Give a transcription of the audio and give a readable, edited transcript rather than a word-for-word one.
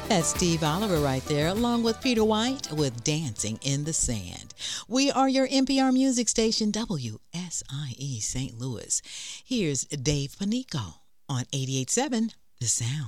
That's Steve Oliver right there, along with Peter White with Dancing in the Sand. We are your NPR music station, WSIE St. Louis. Here's Dave Panico on 88.7 The Sound.